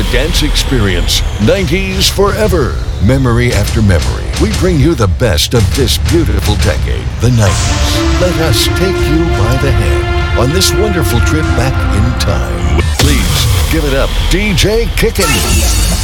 dance experience. 90s forever. Memory after memory. We bring you the best of this beautiful decade, the 90s. Let us take you by the hand on this wonderful trip back in time. Please give it up, DJ Kickin'.